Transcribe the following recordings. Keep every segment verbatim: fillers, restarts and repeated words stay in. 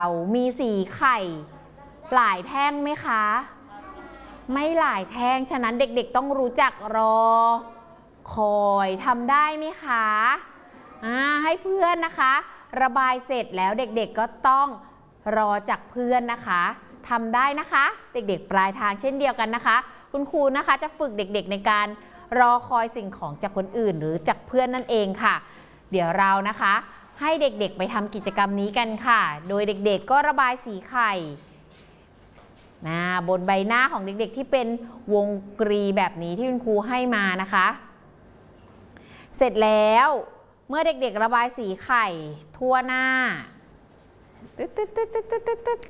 เอามีสีไข่หลายแท่งไหมคะไม่หลายแท่งฉะนั้นเด็กๆต้องรู้จักรอคอยทำได้ไหมคะอ่าให้เพื่อนนะคะระบายเสร็จแล้วเด็กๆก็ต้องรอจากเพื่อนนะคะทำได้นะคะเด็กๆปลายทางเช่นเดียวกันนะคะคุณครูนะคะจะฝึกเด็กๆในการรอคอยสิ่งของจากคนอื่นหรือจากเพื่อนนั่นเองค่ะเดี๋ยวเรานะคะให้เด็กๆไปทำกิจกรรมนี้กันค่ะโดยเด็กๆก็ระบายสีไข่นะบนใบหน้าของเด็กๆที่เป็นวงกรีแบบนี้ที่คุณครูให้มานะคะเสร็จแล้วเมื่อเด็กๆระบายสีไข่ทั่วหน้าตึ๊ดตึ๊ดตึ๊ดตึ๊ดตึ๊ดตึ๊ดตึ๊ด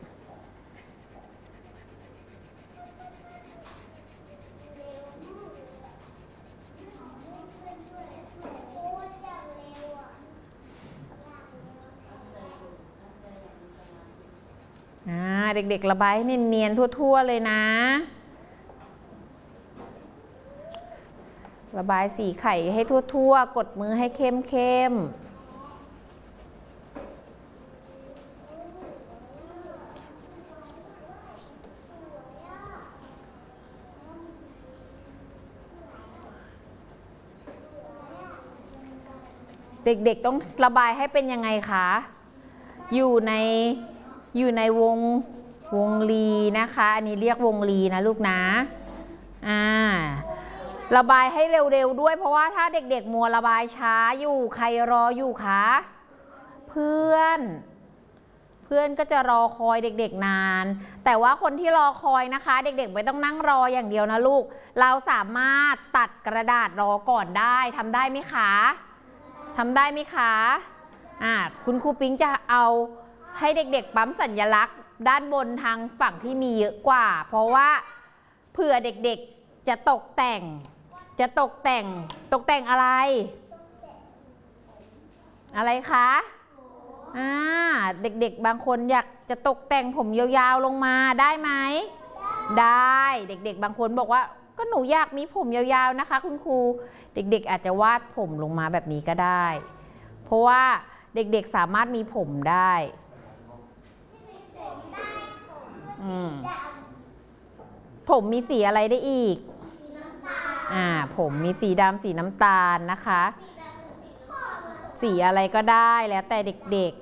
เด็กๆระบายเนียนๆทั่วๆเลยนะระบายสีไข่ให้ทั่วๆกดมือให้เข้มๆเด็กๆต้องระบายให้เป็นยังไงคะอยู่ในอยู่ในวงวงรีนะคะอันนี้เรียกวงรีนะลูกนะอ่าระบายให้เร็วๆด้วยเพราะว่าถ้าเด็กๆมัวระบายช้าอยู่ใครรออยู่คะเพื่อนเพื่อนก็จะรอคอยเด็กๆนานแต่ว่าคนที่รอคอยนะคะเด็กๆไม่ต้องนั่งรออย่างเดียวนะลูกเราสามารถตัดกระดาษรอก่อนได้ทำได้ไหมคะทำได้ไหมคะอ่าคุณครูปิ๊งจะเอาให้เด็กๆปั๊มสัญลักษณ์ด้านบนทางฝั่งที่มีเยอะกว่าเพราะว่าเผื่อเด็กๆจะตกแต่งจะตกแต่งตกแต่งอะไรอะไรคะอ่าเด็กๆบางคนอยากจะตกแต่งผมยาวๆลงมาได้ไหมได้เด็กๆบางคนบอกว่าก็หนูอยากมีผมยาวๆนะคะคุณครูเด็กๆอาจจะวาดผมลงมาแบบนี้ก็ได้เพราะว่าเด็กๆสามารถมีผมได้ผมมีสีอะไรได้อีกอ่าผมมีสีดำสีน้ำตาลนะคะสีอะไรก็ได้แล้วแต่เด็ก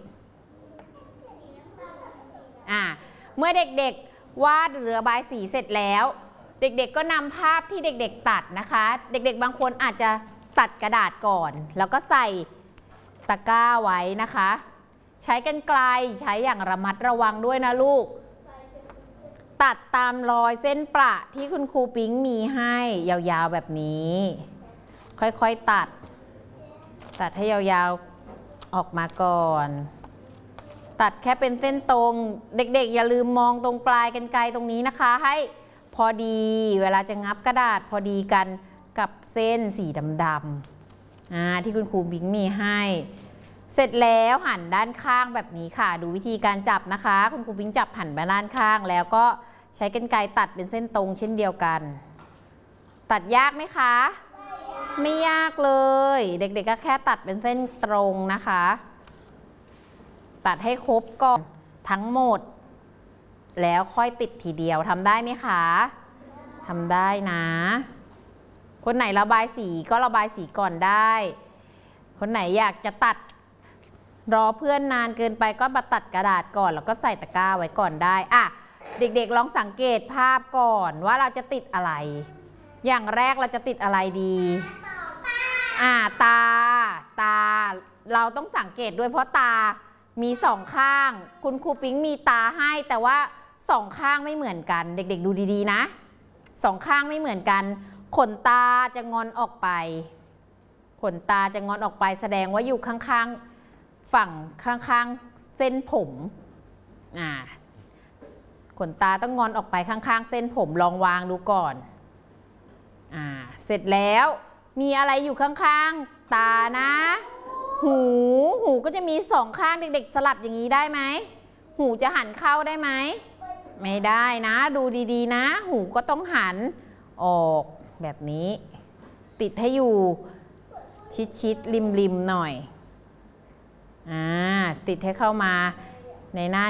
ๆอ่าเมื่อเด็กๆวาดหรือระบายสีเสร็จแล้วเด็กๆก็นำภาพที่เด็กๆตัดนะคะเด็กๆบางคนอาจจะตัดกระดาษก่อนแล้วก็ใส่ตะกร้าไว้นะคะใช้กรรไกรใช้อย่างระมัดระวังด้วยนะลูกตัดตามรอยเส้นประที่คุณครูปิ๊งมีให้ยาวๆแบบนี้ค่อยๆตัดตัดให้ยาวๆออกมาก่อนตัดแค่เป็นเส้นตรงเด็กๆอย่าลืมมองตรงปลายกรรไกรตรงนี้นะคะให้พอดีเวลาจะงับกระดาษพอดีกันกับเส้นสีดำๆอ่าที่คุณครูปิ๊งมีให้เสร็จแล้วหั่นด้านข้างแบบนี้ค่ะดูวิธีการจับนะคะคุณครูปิ๊งจับหั่นไปด้านข้างแล้วก็ใช้กรรไกรตัดเป็นเส้นตรงเช่นเดียวกันตัดยากไหมคะไม่ยากเลยเด็กๆก็แค่ตัดเป็นเส้นตรงนะคะตัดให้ครบก่อนทั้งหมดแล้วค่อยติดทีเดียวทำได้ไหมคะทำได้นะคนไหนระบายสีก็ระบายสีก่อนได้คนไหนอยากจะตัดรอเพื่อนนานเกินไปก็มาตัดกระดาษก่อนแล้วก็ใส่ตะกร้าไว้ก่อนได้อ่ะเด็กๆลองสังเกตภาพก่อนว่าเราจะติดอะไรอย่างแรกเราจะติดอะไรดีอ่าตาตาเราต้องสังเกตด้วยเพราะตามีสองข้างคุณครูปิ๊งมีตาให้แต่ว่าสองข้างไม่เหมือนกันเด็กๆดูดีๆนะสองข้างไม่เหมือนกันขนตาจะงอนออกไปขนตาจะงอนออกไปแสดงว่าอยู่ข้างๆฝั่งข้างๆเส้นผมอ่าขนตาต้องงอนออกไปข้างๆเส้นผมลองวางดูก่อนอ่าเสร็จแล้วมีอะไรอยู่ข้างๆตานะหูหูก็จะมีสองข้างเด็กๆสลับอย่างนี้ได้ไหมหูจะหันเข้าได้ไหมไม่ได้นะดูดีๆนะหูก็ต้องหันออกแบบนี้ติดให้อยู่ชิดๆริมๆหน่อยอ่าติดให้เข้ามาในหน้า